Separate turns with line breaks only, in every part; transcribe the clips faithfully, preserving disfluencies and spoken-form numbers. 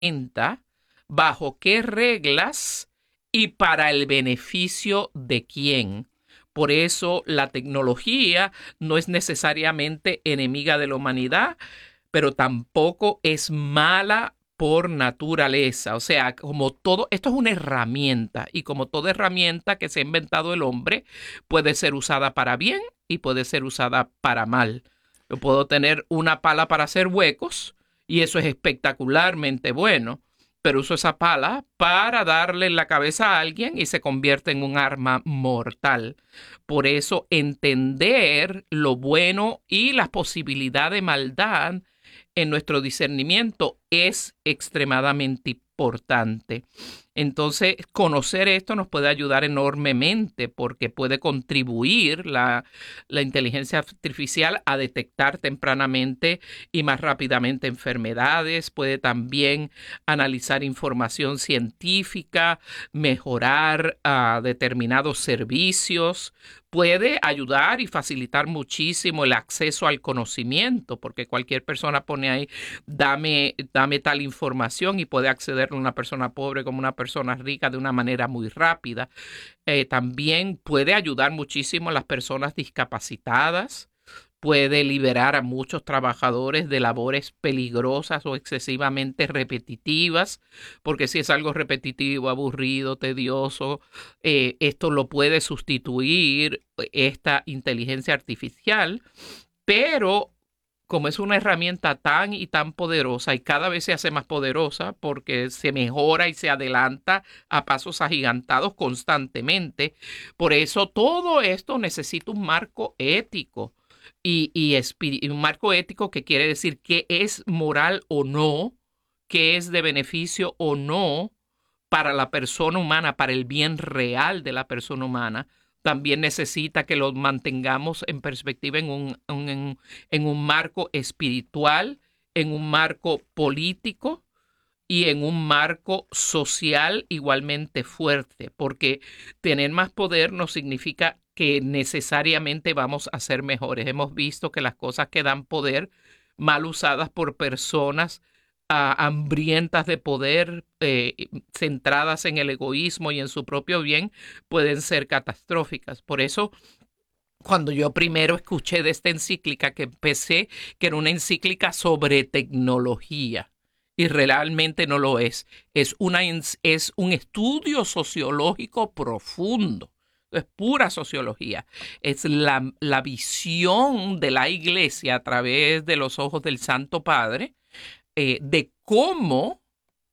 bajo qué reglas y para el beneficio de quién. Por eso la tecnología no es necesariamente enemiga de la humanidad, pero tampoco es mala por naturaleza. O sea, como todo, esto es una herramienta y como toda herramienta que se ha inventado el hombre, puede ser usada para bien y puede ser usada para mal. Yo puedo tener una pala para hacer huecos y eso es espectacularmente bueno, pero uso esa pala para darle en la cabeza a alguien y se convierte en un arma mortal. Por eso entender lo bueno y las posibilidades de maldad en nuestro discernimiento es extremadamente importante. Entonces, conocer esto nos puede ayudar enormemente porque puede contribuir la, la inteligencia artificial a detectar tempranamente y más rápidamente enfermedades, puede también analizar información científica, mejorar uh, determinados servicios, puede ayudar y facilitar muchísimo el acceso al conocimiento, porque cualquier persona pone ahí, dame, dame tal información y puede acceder a una persona pobre como una persona rica de una manera muy rápida. Eh, también puede ayudar muchísimo a las personas discapacitadas, puede liberar a muchos trabajadores de labores peligrosas o excesivamente repetitivas, porque si es algo repetitivo, aburrido, tedioso, eh, esto lo puede sustituir esta inteligencia artificial, pero como es una herramienta tan y tan poderosa y cada vez se hace más poderosa porque se mejora y se adelanta a pasos agigantados constantemente, por eso todo esto necesita un marco ético. Y, y, y un marco ético que quiere decir qué es moral o no, qué es de beneficio o no para la persona humana, para el bien real de la persona humana. También necesita que lo mantengamos en perspectiva en un, en, en un marco espiritual, en un marco político y en un marco social igualmente fuerte, porque tener más poder no significa que necesariamente vamos a ser mejores. Hemos visto que las cosas que dan poder, mal usadas por personas uh, hambrientas de poder, eh, centradas en el egoísmo y en su propio bien, pueden ser catastróficas. Por eso, cuando yo primero escuché de esta encíclica, que empecé, que era una encíclica sobre tecnología, y realmente no lo es. Es, una, es un estudio sociológico profundo. Es pura sociología. Es la, la visión de la Iglesia a través de los ojos del Santo Padre eh, de cómo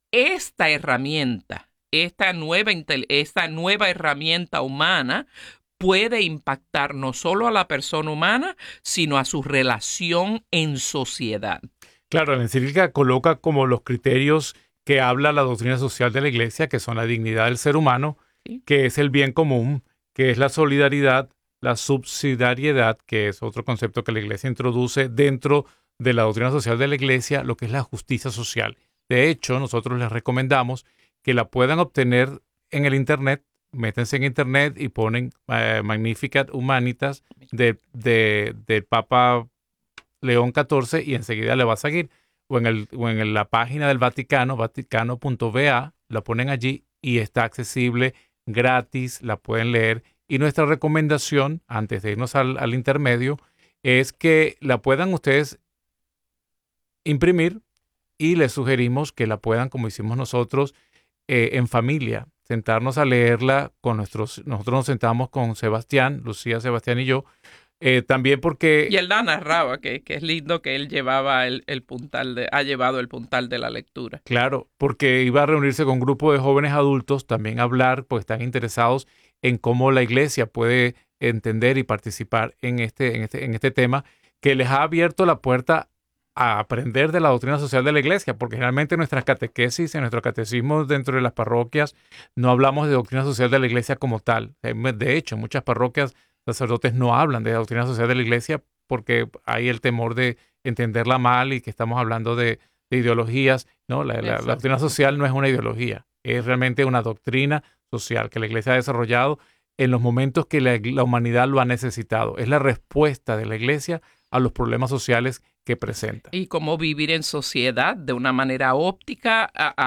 esta herramienta, esta nueva, esta nueva herramienta humana puede impactar no solo a la persona humana, sino a su relación en sociedad.
Claro, la encíclica coloca como los criterios que habla la doctrina social de la Iglesia, que son la dignidad del ser humano,
¿Sí?
que es el bien común, que es la solidaridad, la subsidiariedad, que es otro concepto que la Iglesia introduce dentro de la doctrina social de la Iglesia, lo que es la justicia social. De hecho, nosotros les recomendamos que la puedan obtener en el Internet. Métense en Internet y ponen eh, Magnificat Humanitas de, de, del Papa León catorce y enseguida le va a seguir. O en, el, o en la página del Vaticano, vaticano punto v a, la ponen allí y está accesible, gratis, la pueden leer. Y nuestra recomendación, antes de irnos al, al intermedio, es que la puedan ustedes imprimir y les sugerimos que la puedan, como hicimos nosotros, eh, en familia, sentarnos a leerla con nuestros... Nosotros nos sentamos con Sebastián, Lucía, Sebastián y yo, Eh, también porque...
Y él la narraba, que, que es lindo que él llevaba el, el puntal de, ha llevado el puntal de la lectura.
Claro, porque iba a reunirse con un grupo de jóvenes adultos, también a hablar, porque están interesados en cómo la Iglesia puede entender y participar en este, en este, en este tema, que les ha abierto la puerta a aprender de la doctrina social de la Iglesia, porque generalmente en nuestras catequesis, en nuestro catecismo dentro de las parroquias, no hablamos de doctrina social de la Iglesia como tal. De hecho, en muchas parroquias sacerdotes no hablan de la doctrina social de la Iglesia porque hay el temor de entenderla mal y que estamos hablando de, de ideologías. No, la, la, la doctrina social no es una ideología, es realmente una doctrina social que la Iglesia ha desarrollado en los momentos que la, la humanidad lo ha necesitado. Es la respuesta de la Iglesia a los problemas sociales que presenta.
Y cómo vivir en sociedad de una manera óptica, a,